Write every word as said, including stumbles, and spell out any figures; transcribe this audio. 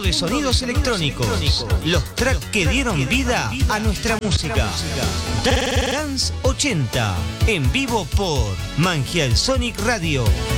de sonidos electrónicos. Los tracks que dieron vida a nuestra música. Dance ochenta, en vivo por Mangial Sonic Radio.